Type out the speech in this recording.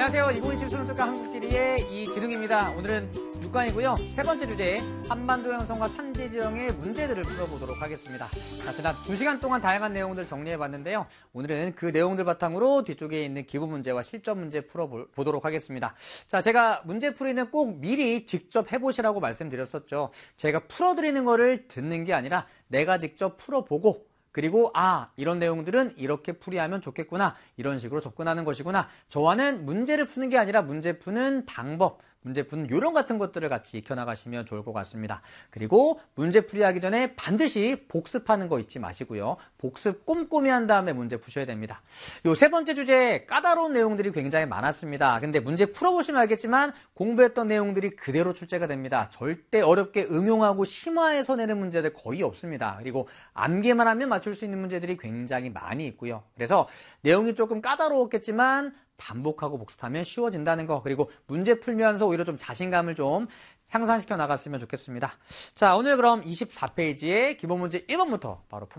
안녕하세요. 2017 수능특강 한국지리의 이진웅입니다. 오늘은 6강이고요. 세 번째 주제, 한반도 형성과 산지 지형의 문제들을 풀어보도록 하겠습니다. 자, 지난 2시간 동안 다양한 내용들을 정리해봤는데요. 오늘은 그 내용들 바탕으로 뒤쪽에 있는 기본 문제와 실전 문제 풀어보도록 하겠습니다. 자, 제가 문제 풀이는 꼭 미리 직접 해보시라고 말씀드렸었죠. 제가 풀어드리는 거를 듣는 게 아니라 내가 직접 풀어보고 그리고 이런 내용들은 이렇게 풀이하면 좋겠구나, 이런 식으로 접근하는 것이구나. 저와는 문제를 푸는 게 아니라 문제 푸는 방법, 문제 푸는 요령 같은 것들을 같이 익혀나가시면 좋을 것 같습니다. 그리고 문제 풀이하기 전에 반드시 복습하는 거 잊지 마시고요. 복습 꼼꼼히 한 다음에 문제 푸셔야 됩니다. 요 세 번째 주제, 까다로운 내용들이 굉장히 많았습니다. 근데 문제 풀어보시면 알겠지만 공부했던 내용들이 그대로 출제가 됩니다. 절대 어렵게 응용하고 심화해서 내는 문제들 거의 없습니다. 그리고 암기만 하면 맞출 수 있는 문제들이 굉장히 많이 있고요. 그래서 내용이 조금 까다로웠겠지만 반복하고 복습하면 쉬워진다는 거, 그리고 문제 풀면서 오히려 좀 자신감을 좀 향상시켜 나갔으면 좋겠습니다. 자, 오늘 그럼 24페이지의 기본 문제 1번부터 바로